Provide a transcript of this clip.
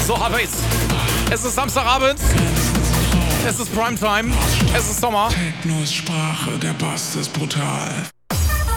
So, Hardbase. Es ist Samstagabend. Es ist Primetime. Es ist Sommer. Technos Sprache, der Bass ist brutal.